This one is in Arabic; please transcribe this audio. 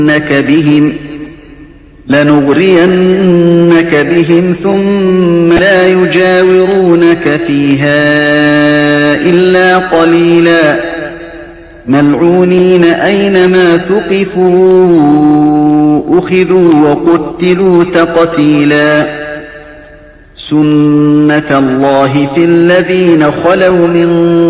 لنغرينك بهم ثم لا يجاورونك فيها إلا قليلا ملعونين أينما ثقفوا أخذوا وقتلوا تقتيلا سنة الله في الذين خلوا من